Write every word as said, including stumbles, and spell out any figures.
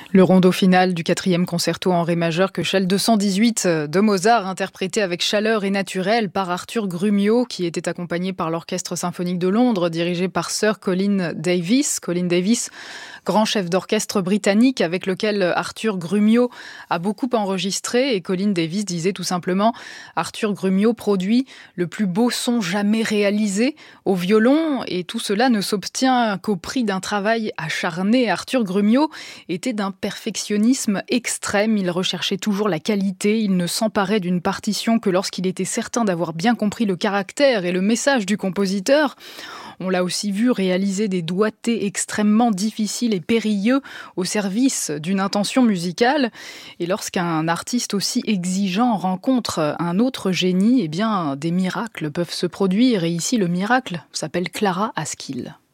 Le rondo final du quatrième concerto en ré majeur Köchel deux cent dix-huit de Mozart, interprété avec chaleur et naturel par Arthur Grumiaux, qui était accompagné par l'Orchestre symphonique de Londres, dirigé par Sir Colin Davis. Colin Davis, grand chef d'orchestre britannique avec lequel Arthur Grumiaux a beaucoup enregistré. Et Colin Davis disait tout simplement « Arthur Grumiaux produit le plus beau son jamais réalisé au violon ». Et tout cela ne s'obtient qu'au prix d'un travail acharné. Arthur Grumiaux était d'un perfectionnisme extrême, il recherchait toujours la qualité, il ne s'emparait d'une partition que lorsqu'il était certain d'avoir bien compris le caractère et le message du compositeur. On l'a aussi vu réaliser des doigtés extrêmement difficiles et périlleux au service d'une intention musicale. Et lorsqu'un artiste aussi exigeant rencontre un autre génie, eh bien, des miracles peuvent se produire. Et ici, le miracle s'appelle Clara Askill.